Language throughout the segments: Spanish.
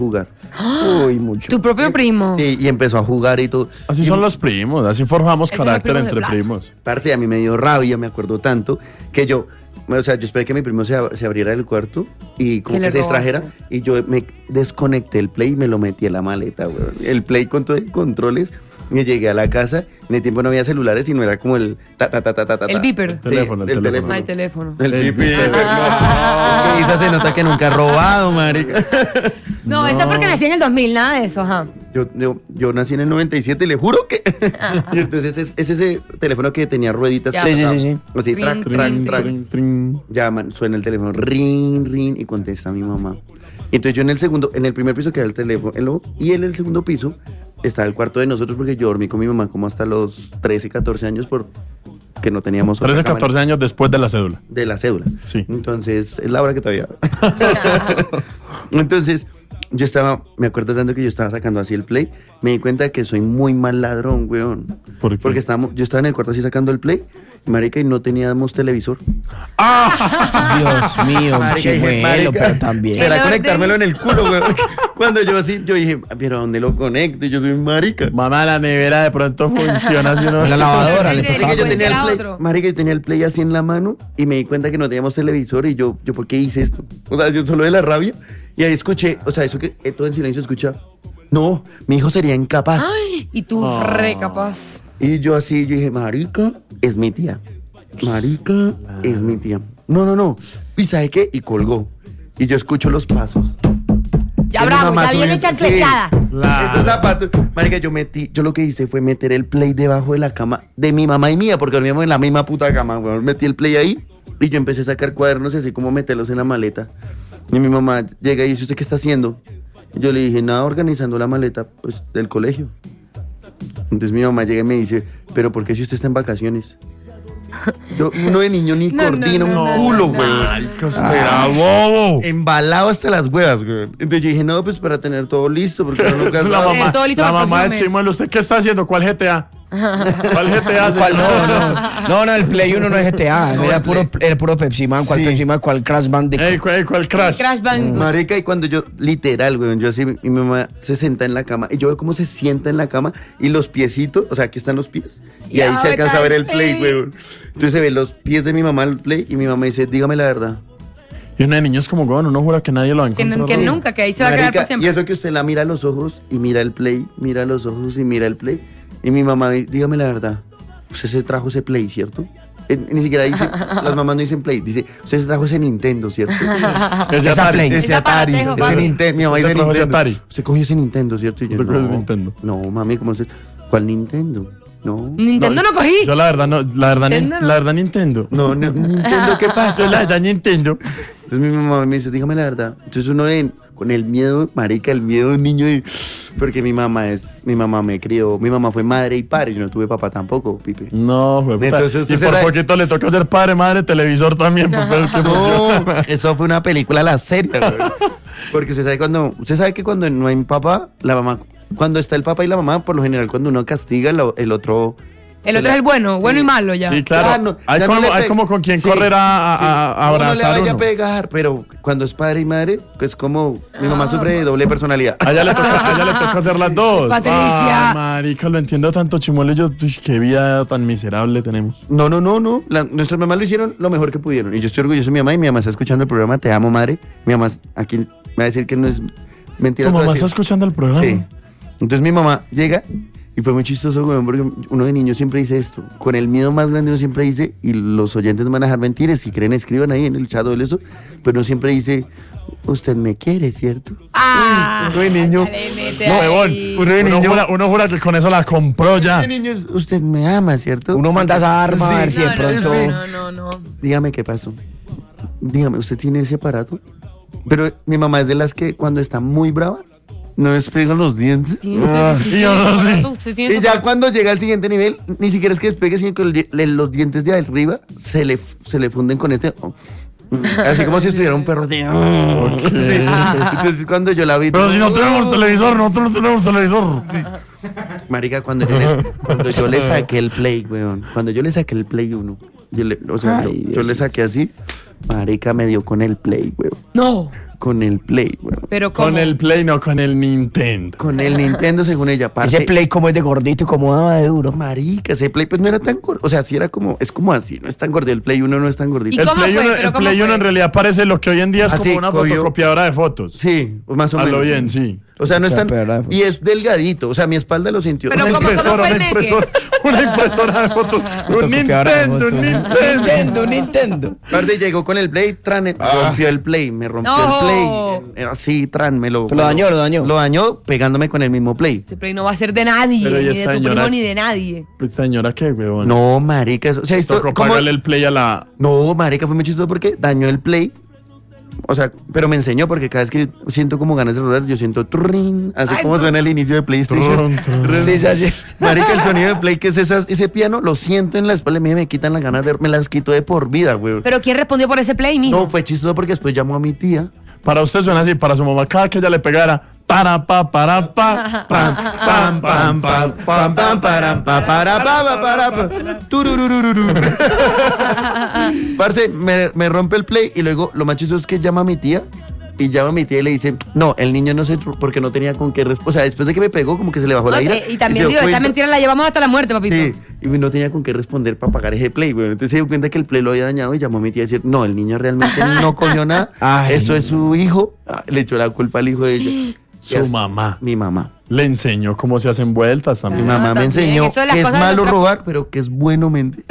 jugar. Uy, mucho. Tu propio primo. Sí, y empezó a jugar y todo. Así son los primos, así forjamos Esos carácter son los entre primos de primos. Parce, a mí me dio rabia, me acuerdo tanto, que yo esperé que mi primo se abriera el cuarto y como Que que le se distrajera, robaste. y yo me desconecté el Play y me lo metí en la maleta, weón. El Play con todo el controles, y llegué a la casa, en el tiempo no había celulares, sino era como el ta. El beeper. Sí, Teléfono, el el teléfono. teléfono. Ah, el teléfono. El beeper, no. Es que Isa se nota que nunca ha robado, marica. No, eso es porque nací en el 2000, nada de eso, ajá. Yo nací en el 97 y le juro que... Y entonces es ese teléfono que tenía rueditas. Ya. Sí. Así, Trin, trac, trin, trac, trin. trac. Trin, trin. Llaman, suena el teléfono, ring, y contesta mi mamá. Y entonces yo en el primer piso queda el teléfono, y en el segundo piso está el cuarto de nosotros, porque yo dormí con mi mamá como hasta los 13, 14 años porque no teníamos 13, otra 14 cámara años después de la cédula. de la cédula. Sí. Entonces, es la hora que todavía... Entonces, me acuerdo tanto que yo estaba sacando así el Play, me di cuenta que soy muy mal ladrón, weón. ¿Por qué? Porque yo estaba en el cuarto así sacando el Play, marica, y no teníamos televisor. Dios mío, Marica, dije, chimuelo, marica, pero también. ¿Será ¿será orden? conectármelo en el culo, weón? Cuando yo dije, pero ¿a dónde lo conecto? Yo soy marica. Mamá, la nevera de pronto funciona así, ¿no? La lavadora le Sí, tocaba. Marica, yo Puede tenía ser el a Play, otro. marica, yo tenía el Play así en la mano y me di cuenta que no teníamos televisor y yo ¿por qué hice esto? O sea, yo solo de la rabia, y ahí escuché, o sea, eso que todo en silencio escucha, no, mi hijo sería incapaz. Ay, y tú re capaz. Y yo dije, marica, es mi tía. Marica, es mi tía. No. ¿Y sabe qué? Y colgó. Y yo escucho los pasos. Ya Y mi bravo, mamá ya viene subiendo- chancleteada. Claro. Esos zapatos. Marica, yo lo que hice fue meter el Play debajo de la cama de mi mamá y mía, porque dormíamos en la misma puta cama, weón. Metí el Play ahí y yo empecé a sacar cuadernos y así como meterlos en la maleta. Y mi mamá llega y dice, ¿usted qué está haciendo? Y yo le dije, nada, organizando la maleta, pues, del colegio. Entonces mi mamá llega y me dice, ¿pero por qué si usted está en vacaciones? Uno de niño ni No, coordina no, un no, culo, no, no. güey. Marica, usted era bobo. Embalado hasta las huevas, güey. Entonces yo dije, no, pues para tener todo listo, porque uno nunca La sabe. mamá, todo listo la para el mamá de próximo mes. Chimuelo, ¿usted qué está haciendo? ¿Cuál GTA? ¿Cuál GTA? ¿Cuál? señor? No, el Play 1 no es GTA. No, Era puro Pepsi Man. ¿Cuál Sí. Pepsi Man? ¿Cuál Crash Bandicoot? Ey, ¿cuál Crash? Crash Bandicoot. Marica, y cuando yo, literal, güey, yo así, mi mamá se senta en la cama, y yo veo cómo se sienta en la cama, y los piecitos, o sea, aquí están los pies, y Ya, ahí se alcanza a ver el está el Play, Play. güey. Entonces se ve los pies de mi mamá el Play, y mi mamá dice, dígame la verdad. Y una de niños como, bueno, uno jura que nadie lo va a Que, encontrar. que nunca, que ahí se va a quedar Marica, para siempre. y eso que usted la mira a los ojos, y mira el Play, mira a los ojos, y mira el Play, y mi mamá, dígame la verdad, usted se trajo ese Play, ¿cierto? Ni siquiera dice, las mamás no dicen Play, dice, usted se trajo ese Nintendo, ¿cierto? Ese Esa Atari. Play. Ese Atari, aparatejo, ese papi. Nintendo, mi mamá Usted dice trajo ese Nintendo. Atari. Usted cogió ese Nintendo, ¿cierto? Y yo, Usted cogió ese no, Nintendo. no, mami, ¿cómo se? ¿Cuál Nintendo? No. Nintendo no cogí. Yo la verdad no, Nintendo no. la verdad Nintendo. No, Nintendo, ¿qué pasa? Yo la verdad Nintendo. Entonces mi mamá me dice, dígame la verdad. Entonces uno con el miedo, marica, el miedo de un niño, porque mi mamá me crió, mi mamá fue madre y padre, yo no tuve papá tampoco, Pipe. No, güey. Entonces, Y usted por sabe- poquito le toca ser padre, madre, televisor también. Pues, pero qué emoción. No, eso fue una película la serie, güey. Porque usted sabe que cuando no hay papá, la mamá, cuando está el papá y la mamá, por lo general cuando uno castiga, el otro... El otro es el bueno, bueno y malo ya. Sí, claro. Ah, no, hay ya no como, le hay pe- como con quien Sí, correr a No, abrazar no le vaya uno. a pegar, pero cuando es padre y madre, pues como mi mamá sufre de doble personalidad. A ella le toca hacer las dos. Patricia. Ay, marica, lo entiendo tanto, Chimuelo y yo. Uy, qué vida tan miserable tenemos. No. Nuestras mamás lo hicieron lo mejor que pudieron. Y yo estoy orgulloso de mi mamá, y mi mamá está escuchando el programa. Te amo, madre. Mi mamá aquí me va a decir que no es mentira. ¿Tu te va a mamá decir. está escuchando el programa? Sí. Entonces mi mamá llega y fue muy chistoso, güey, porque uno de niños siempre dice esto. Con el miedo más grande uno siempre dice, y los oyentes van a dejar mentiras, si creen escriban ahí en el chat o eso, pero uno siempre dice, usted me quiere, ¿cierto? Ah, Uno de niño. le mete No, ahí. huevón. Uno de niño. Uno jura que con eso la compró ya. Uno de niño es, usted me ama, ¿cierto? Uno manda esa arma a ver si de No, no, pronto... no. Dígame qué pasó. Dígame, ¿usted tiene ese aparato? Pero mi mamá es de las que cuando está muy brava, no despegan los dientes. yo no sé. Y ya cuando llega al siguiente nivel, ni siquiera es que despegue, sino que los dientes de arriba se le funden con este. Así como si estuviera un perro. Sí. Entonces cuando yo la vi. Pero si no tenemos televisor, nosotros no tenemos televisor. Marica, cuando yo le saqué el Play, weón. Cuando yo le saqué el Play 1. Yo le saqué así. Marica me dio con el Play, weón. No. con el Play, weón. Pero ¿cómo? Con el Play, no, con el Nintendo. Con el Nintendo, según ella, parce. Ese Play como es de gordito y como daba de duro. Marica, ese Play pues no era tan gordo. O sea, sí era como, es como así, no es tan gordo. El Play 1 no es tan gordito. ¿Y El cómo Play fue? 1, ¿Pero el cómo Play 1 fue? en realidad parece lo que hoy en día es Así, como una cogió- fotocopiadora de fotos. Sí, más o A menos. lo bien, sí. O sea, no es tan... Pero- Y es delgadito. O sea, mi espalda lo sintió. Pero Una ¿cómo impresora, fue el una meque? impresora, una impresora de fotos. Un Fotocopiadora de Nintendo, fotos. un Nintendo. Nintendo. Parce, llegó con el Play, tran, rompió el Play, me rompió No. el Play. Así, tran, me lo... Lo dañó, lo dañó. Lo dañó pegándome con el mismo Play. Este Play no va a ser de nadie, Pero ni ya de está, tu primo, señora. ni de nadie. Pues señora, ¿qué, huevón? No, marica, eso... O sea, esto... Tocó ¿cómo? pagarle el Play a la... No, marica, fue muy chistoso porque dañó el Play. O sea, pero me enseñó porque cada vez que siento como ganas de rodar, yo siento turrin, así Ay, como no. suena el inicio de PlayStation. Sí, sí, sí. Marica, el sonido de Play, que es ese piano, lo siento en la espalda y me quitan las ganas de... Me las quito de por vida, güey. ¿Pero quién respondió por ese Play, mijo? No, fue chistoso porque después llamó a mi tía. Para usted suena así, para su mamá, cada que ella le pegara, para pa, pam, pam, pam, pam, param, pa, para, pa, turururururu. Parce, me rompe el Play y luego lo más chistoso es que llama a mi tía. Y llama a mi tía y le dice, no, el niño no se... Porque no tenía con qué responder. O sea, después de que me pegó, como que se le bajó la No, ira. y también se dio digo, esta cuenta- mentira la llevamos hasta la muerte, papito. Sí, y no tenía con qué responder para pagar ese Play, güey. Entonces se dio cuenta que el Play lo había dañado y llamó a mi tía a decir, no, el niño realmente no cogió nada. Ay, Eso no. es su hijo. Le echó la culpa al hijo de ella. Su mamá. Mi mamá. Le enseñó cómo se hacen vueltas Mi también. mamá me también, enseñó eso de las que es cosas de malo los trapos. robar, pero que es bueno mentir.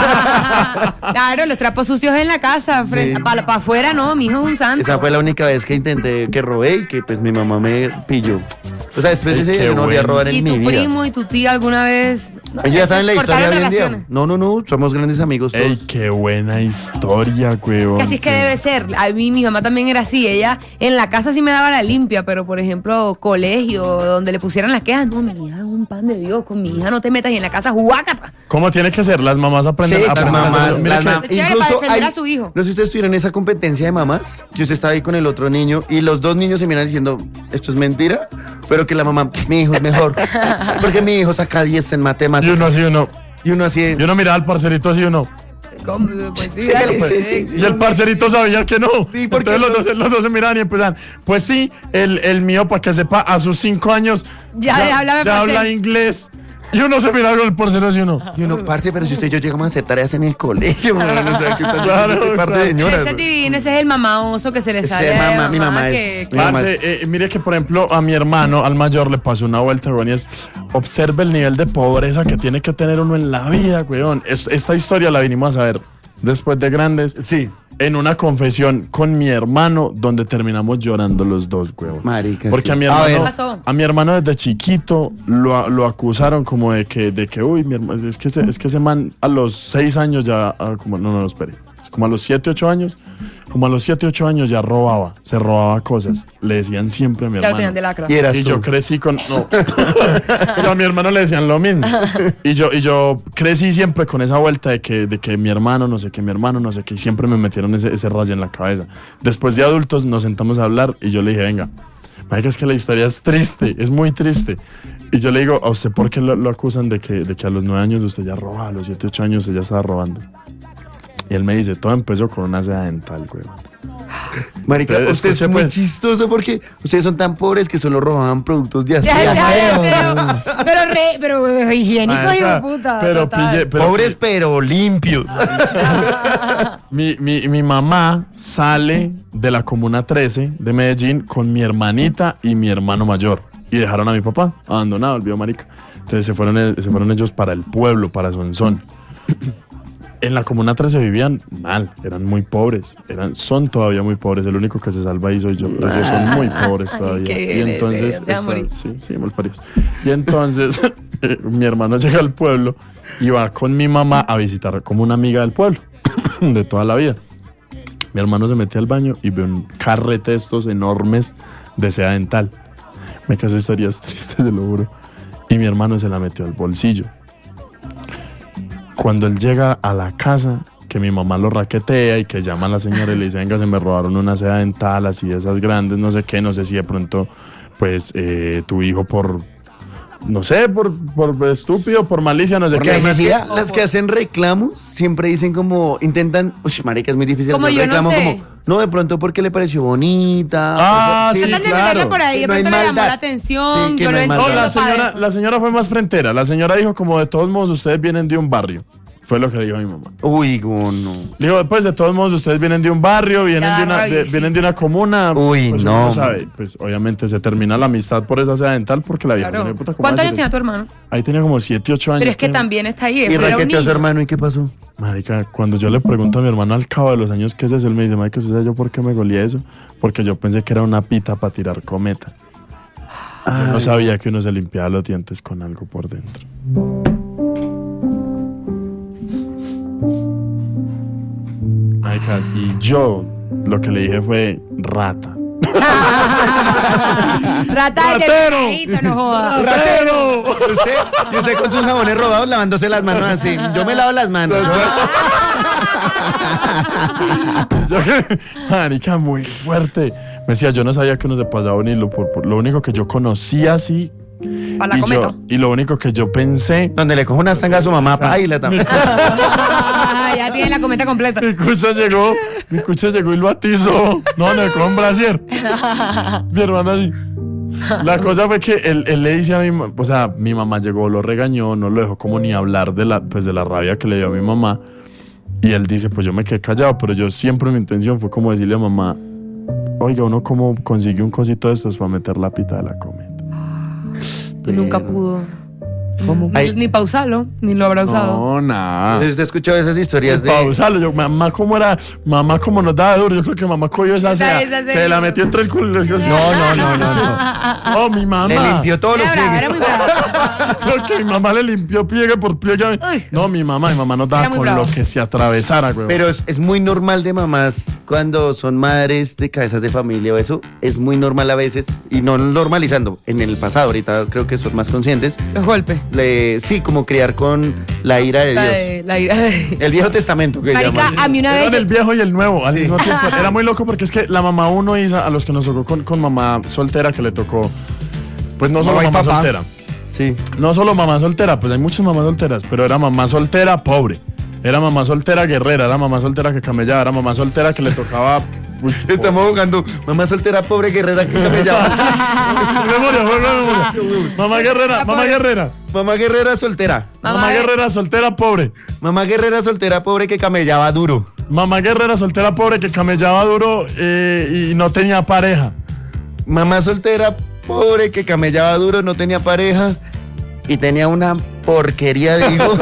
Claro, los trapos sucios en la casa, para afuera no, mi hijo es un santo. Esa fue la única vez que intenté que robé y que pues mi mamá me pilló. O sea, después de ese Ay, día qué yo no volví a bueno. robar ¿Y en tu mi vida. primo y tu tía alguna vez? No, Ellos ya saben la historia cortaron hoy en día. relaciones. No, somos grandes amigos todos. Ey, qué buena historia, huevón. Que así es que debe ser. A mí, mi mamá también era así. Ella en la casa sí me daba la limpia, pero por ejemplo, colegio, donde le pusieran las quejas, no, mi hija es un pan de Dios, con mi hija no te metas y en la casa, juácata. ¿Cómo tiene que ser? Las mamás aprenden Sí, a las aprender a mamás, hacerlo. Mire las que- mam- Es chévere para defender a su hijo. No sé si ustedes estuvieron en esa competencia de mamás, que usted estaba ahí con el otro niño y los dos niños se miran diciendo, esto es mentira, pero que la mamá, mi hijo es mejor, porque mi hijo saca 10 en Y matemáticas. uno así, uno. Y uno así, Y uno miraba al parcerito así, uno. ¿Cómo? Pues sí, Sí, dale, sí, pues, sí, sí. Y el parcerito sabía que no. Sí, porque entonces no. los dos se miraban y empezaban. Pues sí, el mío, para que sepa, a sus 5 años Ya háblame ya habla parcero. inglés. Y uno se miraba con el parcero así, uno. y uno, parce, pero si usted y yo llegamos a hacer tareas en el colegio, man, o sea, ¿qué están Claro, diciendo? ¿Qué parte claro. de señoras, Ese es güey? divino, ese es el mamaoso que se le Ese sale. mamá, a mi mamá que- es- Mi mamá Parce, mire que por ejemplo a mi hermano, al mayor, le pasó una vuelta, weón, y es, observe el nivel de pobreza que tiene que tener uno en la vida, weón. Esta historia la vinimos a saber después de grandes. Sí. En una confesión con mi hermano, donde terminamos llorando los dos, weón. Marica, Porque sí. a mi A ver. hermano, ¿Qué pasó? a mi hermano desde chiquito lo acusaron como de que, uy, mi hermano, es que ese man a los 6 años ya, no, espere. Como a los 7, 8 años, ya se robaba cosas. Le decían siempre a mi Ya lo hermano. tenían de lacra. Y eras Y tú. yo crecí con. No. Pero a mi hermano le decían lo mismo. Y yo crecí siempre con esa vuelta de que mi hermano, no sé qué, y siempre me metieron ese rayo en la cabeza. Después de adultos nos sentamos a hablar y yo le dije, venga, marica, es que la historia es triste, es muy triste. Y yo le digo, ¿a usted por qué lo acusan de que a los 9 años usted ya roba, a los 7, 8 años usted ya estaba robando? Y él me dice, todo empezó con una seda dental, güey. Marica, Pero usted es escuche, muy pues. chistoso porque ustedes son tan pobres que solo robaban productos de Ya, aseo. ya, pero higiénico, hijo de puta. Pero total. pille, pero Pobres pero limpios. Mi mamá sale de la Comuna 13 de Medellín con mi hermanita y mi hermano mayor. Y dejaron a mi papá abandonado, el viejo marica. Entonces se fueron ellos para el pueblo, para Sonsón. En la Comuna 13 vivían mal, eran muy pobres, son todavía muy pobres. El único que se salva ahí soy yo, pero ellos son muy pobres Ay, todavía. qué Y entonces, te vas a morir. sí, mal paridos. Y entonces mi hermano llega al pueblo y va con mi mamá a visitar como una amiga del pueblo, de toda la vida. Mi hermano se mete al baño y ve un carrete de estos enormes de seda dental. Me casé historias tristes, te lo juro. Y mi hermano se la metió al bolsillo. Cuando él llega a la casa, que mi mamá lo raquetea y que llama a la señora y le dice, venga, se me robaron una seda dental así de esas grandes, no sé qué, no sé si de pronto, pues, tu hijo por no sé, por estúpido, por malicia, no sé Por qué. necesidad. Las que hacen reclamos siempre dicen como, intentan, marica, es muy difícil Como hacer yo no reclamo, sé. como, no, de pronto porque le pareció bonita. Ah, sí, sí, Tratan de claro. meterle por ahí, de Que no hay pronto le llamó maldad. la atención, Sí, que yo no lo hay No, entiendo. maldad. la señora fue más frentera. La señora dijo como de todos modos ustedes vienen de un barrio. Fue lo que dijo mi mamá. Uy, no. Le digo, pues de todos modos ustedes vienen de un barrio, Ya, Roy, sí. vienen de una comuna. Uy, pues no. uno sabe, pues obviamente se termina la amistad por esa seda dental porque la vieja Claro. tenía puta, ¿cómo ¿Cuántos va a años decir tenía eso? tu hermano? Ahí tenía como 7, 8 años. Pero es que también está ahí, Y eso era un raqueteó a su niño. hermano, ¿y qué pasó? Marica, cuando yo le pregunto a mi hermano al cabo de los años qué es eso, él me dice, marica, ¿usted sabe yo por qué me golía eso? Porque yo pensé que era una pita para tirar cometa. Yo no sabía que uno se limpiaba los dientes con algo por dentro. Marica, y yo lo que le dije fue rata. Rata de ¡Ratero! pegadito, no jodas. ¡Ratero! Y usted con sus jabones robados lavándose las manos así. Yo me lavo las manos. Marica, muy fuerte. Me decía, yo no sabía que uno se pasaba un hilo por lo único que yo conocía así. Para la cometo. Y lo único que yo pensé. Donde le cojo una zanga a su mamá, y la tapa. Ya tiene la cometa completa. Mi cucha llegó y lo atizó. No, le cojo un brasier. Mi hermana así. La cosa fue que él le dice a mi mamá, o sea, mi mamá llegó, lo regañó, no lo dejó como ni hablar de la rabia que le dio a mi mamá. Y él dice, pues yo me quedé callado, pero yo siempre mi intención fue como decirle a mamá, oiga, uno cómo consigue un cosito de estos para meter la pita de la cometa. Y nunca pudo. Ay. Ni pausarlo, ni lo habrá usado. No, nada. ¿Usted ha escuchado esas historias de...? Pausarlo, yo, mamá como nos daba duro, yo creo que mamá cogió esa Esa sea, serie. se la metió entre el culo y le dijo, no, mi mamá. Le limpió todos los Era brava, era pliegues. muy brava. Lo que mi mamá le limpió pliegue por pliegue. Uy. No, mi mamá nos daba Era muy con bravo. lo que se atravesara, güey. Pero es muy normal de mamás cuando son madres de cabezas de familia o eso. Es muy normal a veces, y no normalizando. En el pasado, ahorita creo que son más conscientes. Los golpes. Sí, como criar con la ira de Dios. La ira de... El Viejo Testamento que Marica, llaman. a mí una Eran vez... el viejo y el nuevo al mismo tiempo. Era muy loco porque es que la mamá uno, Isa, a los que nos tocó con mamá soltera que le tocó, pues no solo Mamá y mamá papá. soltera. Sí. No solo mamá soltera, pues hay muchas mamás solteras, pero era mamá soltera pobre. Era mamá soltera guerrera, era mamá soltera que camellaba, era mamá soltera que le tocaba. Uy, Estamos jugando mamá soltera, pobre guerrera que me llama. memoria. Mamá guerrera, mamá guerrera. Mamá guerrera soltera. Mamá guerrera soltera pobre. Mamá guerrera soltera, pobre que camellaba duro. Mamá guerrera soltera pobre que camellaba duro y no tenía pareja. Mamá soltera, pobre que camellaba duro, no tenía pareja y tenía una porquería de hijo.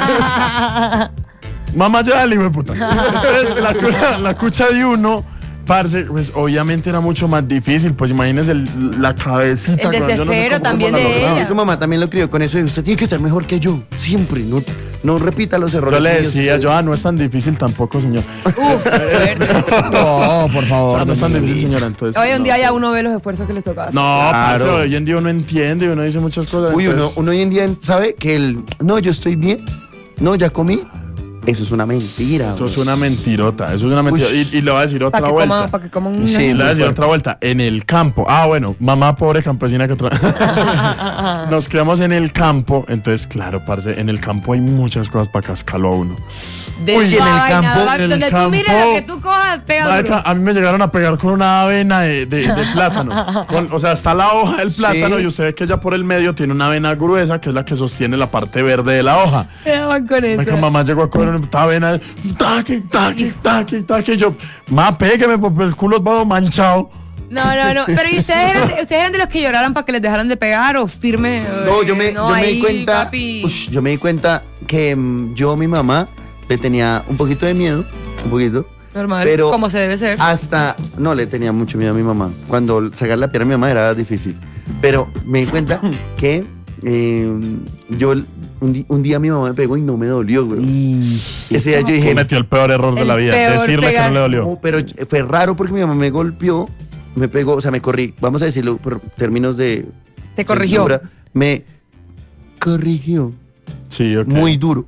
Mamá ya el hijo de puta. Entonces, la cucha de uno, parce, pues obviamente era mucho más difícil. Pues imagínense la cabecita. El yo no sé desespero cómo también la de lograba. ella. Su mamá también lo crió con eso y usted tiene que ser mejor que yo, siempre, no repita los errores. Yo le míos. decía, no es tan difícil tampoco, señor. Uf, fuerte. No, por favor. No es tan Doña difícil, Lili. señora. Entonces, Hoy en no. día ya uno ve los esfuerzos que les toca hacer. No, parce, Claro. hoy en día uno entiende y uno dice muchas cosas. Uy, entonces- uno hoy en día sabe que no, yo estoy bien, no, ya comí. Eso es una mentira. Eso es una mentirota, eso es una mentira. Uy. Y le voy a decir otra vuelta. Para que coman un... Sí, Le voy a muy decir fuerte. otra vuelta. En el campo. Ah, bueno, mamá pobre campesina que nos criamos en el campo. Entonces, claro, parce, en el campo hay muchas cosas para cascarlo a uno. De Uy, en toda el vaina, campo, va, en el donde tú campo. mires lo que tú cojas, pega Marica, duro. a mí me llegaron a pegar con una avena de plátano. O sea, está la hoja del plátano Sí. y usted ve que ella por el medio tiene una avena gruesa que es la que sostiene la parte verde de la hoja. Pegaban con Marica, eso. mamá llegó a coger esta avena, taqui. Yo, ma, pégueme porque el culo es todo manchado. No. Pero ¿y ustedes eran de los que lloraran para que les dejaran de pegar o firme? No, yo me di ahí, cuenta, papi. yo me di cuenta que yo a mi mamá le tenía un poquito de miedo, un poquito. Normal, pero como se debe ser. No le tenía mucho miedo a mi mamá. Cuando sacar la pierna a mi mamá era difícil. Pero me di cuenta que yo un día mi mamá me pegó y no me dolió, güey. Ese día yo dije, Cometió el peor error de El la vida, peor decirle que pegar. no le dolió. no, pero fue raro porque mi mamá me golpeó, me pegó, o sea, me corrí, vamos a decirlo por términos de Te corrigió. censura, me corrigió. Sí, ok. Muy duro.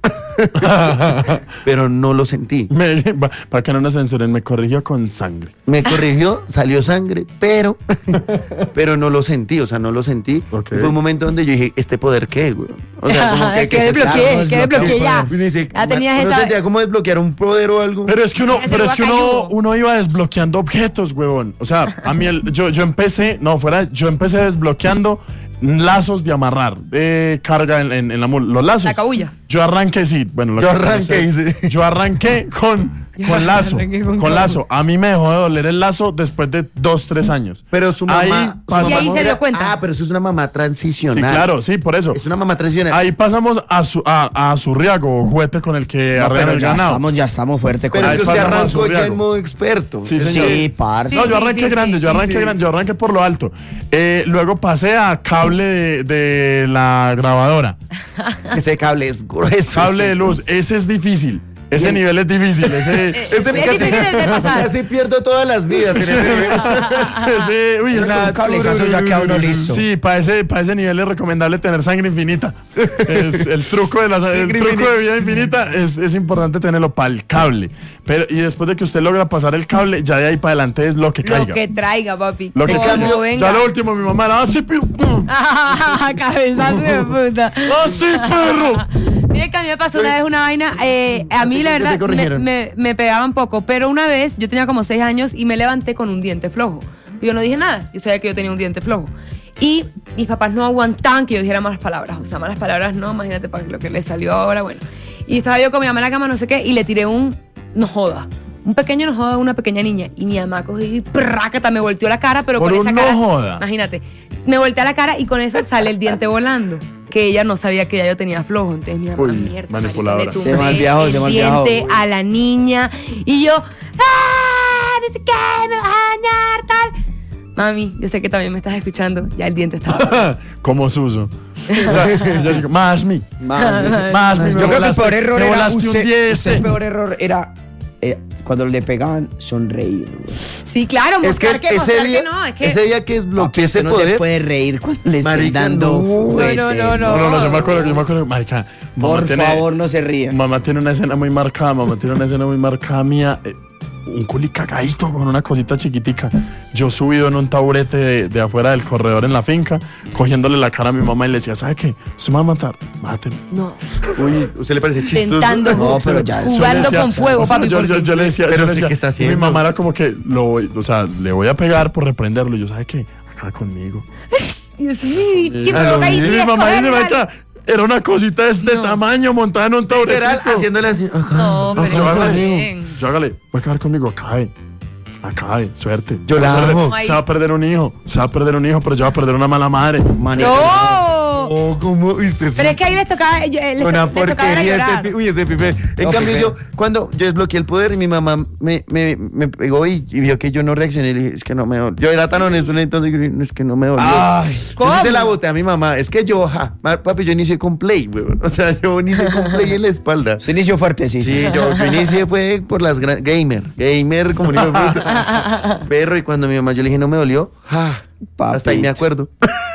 Pero no lo sentí. Para que no nos censuren, me corrigió con sangre. Me corrigió, salió sangre, pero no lo sentí, o sea, no lo sentí. Ok. Y fue un momento donde yo dije, ¿este poder qué, güey? O sea, como que ¿qué es esta? desbloqueé ya. Y dice, Ya tenías ¿uno esa... sentía como desbloquear un poder o algo? Pero es que uno, Ese guacayudo. uno iba desbloqueando objetos, huevón. O sea, a mí yo empecé desbloqueando lazos de amarrar, de carga en la mula. Los lazos. La cabulla. Yo arranqué, sí. Bueno, Yo arranqué, sí. Yo arranqué con lazo. arranqué con Con lazo. A mí me dejó de doler el lazo después de 2-3 años. Pero su mamá... Ahí su pasó. Y ahí mamá se dio era- cuenta. Ah, pero eso es una mamá Sí, transicional. claro, sí, por eso. Es una mamá transicional. Ahí pasamos a Zurriago, o juguete con el que No, arreglan pero el ganado. ya estamos fuertes con Pero ahí es que usted pasamos a arrancó ya Zurriago. en modo experto. Sí, Es- señor. Sí, parce. No, yo Sí, arranqué sí, grande, sí, yo sí, arranqué sí. grande, yo arranqué por lo alto. Luego pasé a cable de la grabadora. Ese cable es grueso. Cable sí. de luz, ese es difícil. Ese Bien. nivel es difícil. Ese, Este Es difícil de pasar. Casi pierdo todas las vidas en ese nivel. uy, es Un cablezazo ya queda uno listo. Sí, para ese nivel es recomendable tener sangre infinita. El truco de vida infinita es importante tenerlo para el cable. Y después de que usted logra pasar el cable, ya de ahí para adelante es lo que Lo caiga. que traiga, papi. Lo que Como caiga. venga. Ya lo último, mi mamá era así, pero. Cabezazo de puta. ¡Así, perro! Mire que a mí me pasó una vez una vaina, a mí la ¿Qué te verdad corrigieron? me pegaban poco, pero una vez yo tenía como 6 años y me levanté con un diente flojo. Y yo no dije nada, yo sabía que yo tenía un diente flojo. Y mis papás no aguantaban que yo dijera malas palabras, o sea, malas palabras no, imagínate para lo que le salió ahora, bueno. Y estaba yo con mi mamá en la cama, no sé qué, y le tiré un no joda. Un pequeño no joda a una pequeña niña. Y mi mamá cogí y prácata, me volteó la cara, pero Por con un esa no cara. joda. Imagínate. Me volteé la cara y con eso sale el diente volando. Que ella no sabía que ya yo tenía flojo. Entonces mi mamá, Uy, mierda, manipuladora. marica, le Se tumbé malviajó, se el malviajó. diente a la niña. Y yo, ¡ah! No sé qué, me vas a dañar, tal. Mami, yo sé que también me estás escuchando. Ya el diente estaba. Como Suso. O sea, yo digo, más mi. Más. Me Yo creo que el volaste- peor error me era volaste un usted, 10. el peor error era cuando le pegaban sonreír. güey. Sí, claro, Es que mostrar que, mostrar ese día, que no. Es que. ese día que desbloqueé ese Usted no se poder, puede reír cuando le estén Marica, dando no. juguete. No. No, yo me acuerdo, marica. Mamá Por tiene- favor, no se ríen. Mamá tiene una escena muy marcada, mía. Un culi cagadito con una cosita chiquitica. Yo subido en un taburete de afuera del corredor en la finca, cogiéndole la cara a mi mamá y le decía, ¿sabe qué? Usted me va a matar, máteme. No. uy, ¿usted le parece chistoso? Tentando, No, pero ya eso jugando Decía, con fuego, o sea, papi. yo porque- le decía, Pero yo le sí decía, que está y mi haciendo. mamá era como que, le voy a pegar por reprenderlo. Yo, ¿sabe qué? Acá conmigo. Dios mío, Y ¿qué me toca ahí mi sí mamá dice, escoger, marica, era una cosita de este No. tamaño montada en un taburete. Literal, haciéndole así. Acá. No, pero Yo está hágale, bien. yo hágale, voy a quedar conmigo, acabe, suerte. Yo la Se amo. Se va a perder un hijo, pero yo voy a perder una mala madre. Manito. No. Oh, ¿cómo? Viste, Pero es que ahí les tocaba, les una tocaba era porquería llorar. uy, ese pipe. En No, cambio, pipe. yo, cuando yo desbloqueé el poder, mi mamá me pegó y vio que yo no reaccioné. Y le dije, es que no me dolió. Yo era tan honesto, entonces es que no me dolió. Ay, ¿Cómo? Entonces se la boté a mi mamá. Es que yo, papi, yo inicié con play, weón. O sea, yo inicié con play en la espalda. se inició fuerte, sí. Sí, yo inicié fue por las gamer, como digo, perro, y cuando mi mamá yo le dije no me dolió, hasta ahí me acuerdo.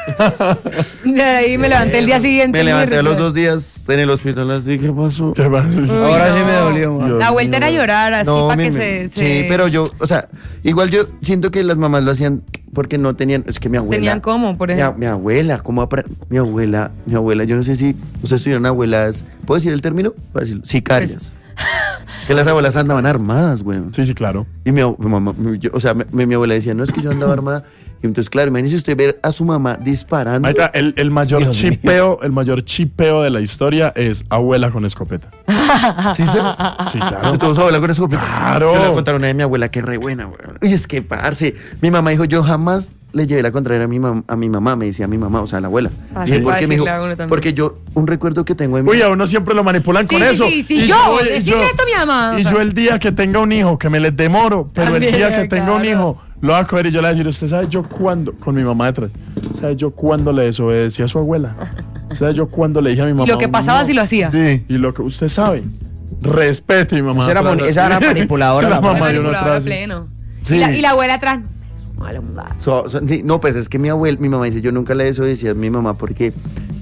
De ahí me levanté el día siguiente. Me levanté a los mierda. 2 días en el hospital, así, ¿qué pasó? ¿Qué pasa? Ahora sí no. me dolió, man. Dios La vuelta era llorar así No, para mi- que se... Sí, pero yo, o sea, igual yo siento que las mamás lo hacían porque no tenían, es que mi abuela. Tenían cómo, por ejemplo. Mi abuela, mi abuela, yo no sé si ustedes tuvieron abuelas, ¿puedo decir el término? Puedo decirlo, sicarias. Que las abuelas andaban armadas, güey. Sí, claro. Y mi mamá, mi abuela decía, no es que yo andaba armada. Y entonces, claro, imagínese usted ver a su mamá disparando. Marica, el mayor Dios mío. chipeo de la historia es abuela con escopeta. ¿Sí sabes? Sí, ¿Usted claro. tuvo su abuela con escopeta? Claro. Yo le voy a contar una de mi abuela que es re buena, güey. Y es que, parce, mi mamá dijo, yo jamás le llevé la contraria a mi mamá, me decía mi mamá, o sea, la abuela. Así Dije, puede porque me dijo, decirle a uno también. porque yo, un recuerdo que tengo de mi Uy, a uno siempre lo manipulan con Sí, eso. sí, sí, Y yo, decirle esto a mi mamá, o Y sea. yo el día que tenga un hijo, que me les demoro, pero También, el día que tenga un claro. hijo, lo voy a coger y yo le voy a decir, ¿usted sabe yo cuándo? Con mi mamá detrás. ¿Sabe yo cuándo le desobedecí a su abuela? ¿Sabe yo cuándo le dije a mi mamá? Y lo que pasaba no? si lo hacía. Sí. Y lo que usted sabe, respete mi mamá. Esa era manipuladora. La la mamá madre. de uno Manipuladora atrás, sí. pleno. Sí. Y la abuela atrás. Mala mudada. Sí, no, pues es que mi mamá dice, yo nunca le desobedecí a mi mamá porque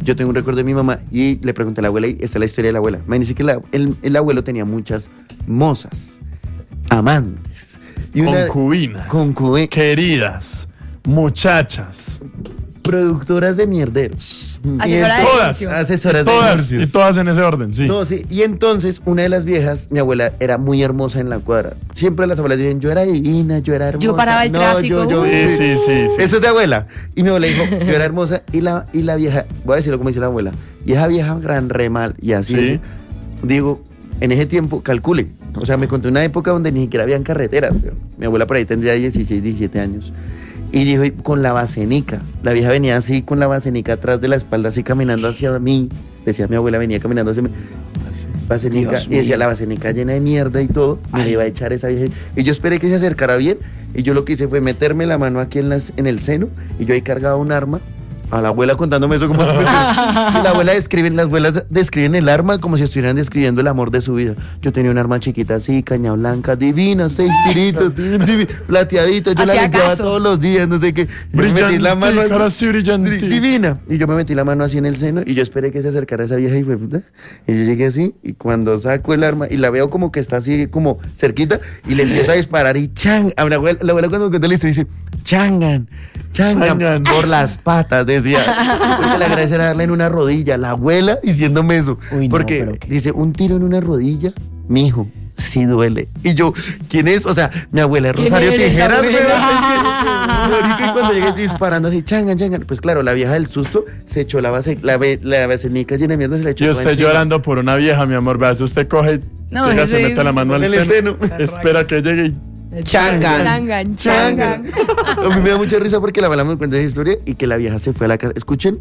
yo tengo un recuerdo de mi mamá y le pregunté a la abuela y esta es la historia de la abuela. Me dice que el abuelo tenía muchas mozas, amantes. Y Concubinas. Queridas. Muchachas. Productoras de mierderos. Asesora de Todas. divorcio. Asesoras de Todas. divorcios. Y todas en ese orden, sí. No, sí. Y entonces, una de las viejas, mi abuela, era muy hermosa en la cuadra. Siempre las abuelas dicen, yo era divina, yo era hermosa. Yo paraba el tráfico. Sí. Eso es de abuela. Y mi abuela dijo, yo era hermosa. Y la vieja, voy a decirlo como dice la abuela, y esa vieja gran re mal. Y así Sí. es. Digo, en ese tiempo, calcule. O sea, me conté una época donde ni siquiera habían carreteras. Mi abuela por ahí tendría 16, 17 años. Y dijo, y con la basenica. La vieja venía así con la basenica atrás de la espalda, así caminando hacia mí. Decía mi abuela, venía caminando hacia mí. Basenica, Dios y decía mío. la basenica llena de mierda y todo. Me la iba a echar esa vieja. Y yo esperé que se acercara bien. Y yo lo que hice fue meterme la mano aquí en el seno. Y yo ahí cargaba un arma. A la abuela contándome eso como y la abuela las abuelas describen el arma como si estuvieran describiendo el amor de su vida. Yo tenía un arma chiquita así, caña blanca, divina, 6 tiritos, plateadita, yo la Hacía limpiaba caso. todos los días, no sé qué. Yo me metí la mano así, cara así brillante. divina. Y yo me metí la mano así en el seno y yo esperé que se acercara esa vieja y fue puta. Y yo llegué así y cuando saco el arma y la veo como que está así como cerquita y le empiezo a disparar y chang. A la abuela cuando me cuenta la historia dice, changan por las patas, decía. Porque la gracia era darle en una rodilla. La abuela diciéndome eso. Uy, no, porque pero qué. dice, un tiro en una rodilla, mijo, sí duele. Y yo, ¿quién es? O sea, mi abuela es ¿Quién Rosario eres, Tijeras, güey. abuela? Y cuando llegué disparando así, changan. Pues claro, la vieja del susto se echó la vasenica llena de mierda, se la echó Y toda usted encima. llorando por una vieja, mi amor. Veas, usted coge, No, llega, ese- se mete la mano al en el seno, seno. espera que llegue y... Changan. Changan. A mí me da mucha risa porque la abuela me cuenta esa historia y que la vieja se fue a la casa. Escuchen.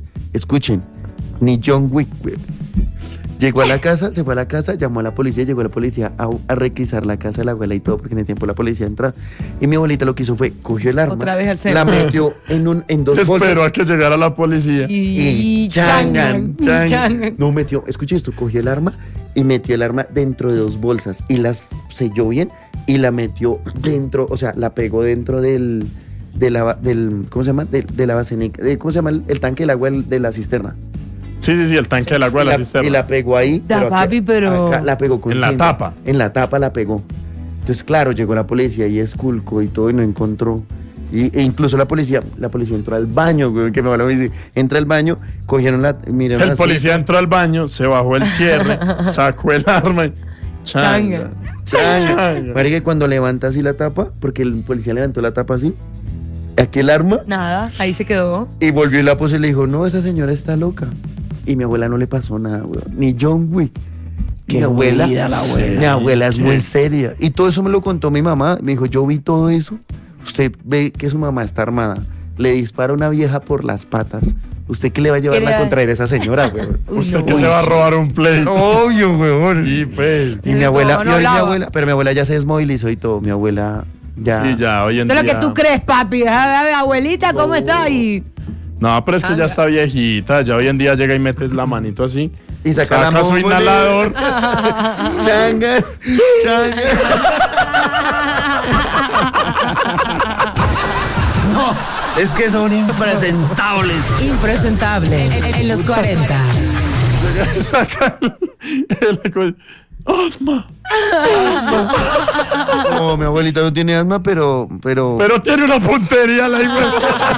Ni John Wick, güey. Llegó a la casa, se fue a la casa, llamó a la policía, llegó la policía a requisar la casa de la abuela y todo, porque en el tiempo la policía entra. Y mi abuelita lo que hizo fue, cogió el arma, Otra vez al seno. la metió en dos bolsas. Esperó a que llegara la policía. Y changan. changan. No, escuché esto, cogió el arma y metió el arma dentro de 2 bolsas y las selló bien y la metió dentro, o sea, la pegó dentro del ¿cómo se llama? De la basenica, ¿cómo se llama? El tanque del agua de la cisterna. Sí, el tanque del agua de la cisterna. Y la pegó ahí. Da, papi, pero- acá la pegó con En la cinta. tapa. En la tapa la pegó. Entonces, claro, llegó la policía y esculcó y todo y no encontró. E incluso la policía entró al baño, güey, que mi abuela me dice, entra al baño, cogieron miraron El así. policía entró al baño, se bajó el cierre, sacó el arma y... Changa. Changa. Marica, cuando levanta así la tapa, porque el policía levantó la tapa así, aquí el arma, Nada, ahí se quedó. y volvió y la puso y le dijo, no, esa señora está loca. Y mi abuela no le pasó nada, güey. Ni John Wick. Qué Mi abuela, movida la abuela. mi abuela es ¿Qué? muy seria. Y todo eso me lo contó mi mamá. Me dijo, yo vi todo eso. Usted ve que su mamá está armada. Le dispara a una vieja por las patas. ¿Usted qué le va a llevar ¿Qué le a va- contraer a esa señora, güey? Uy, Usted no. que se va a robar un play. Obvio, güey. Sí, pues. Y mi abuela, No, no y hoy mi hablaba. abuela, pero mi abuela ya se desmovilizó y todo. Mi abuela ya. Sí, ya, hoy en Eso es día... lo que tú crees, papi. A ver, abuelita, ¿cómo está? Y No, pero es que ya está viejita. Ya hoy en día llega y metes la manito así. Y saca la su bomba, inhalador. Changa. Es que son impresentables. Impresentable en los 40. Saca el asma. No, mi abuelita no tiene asma, pero Pero tiene una puntería la igual.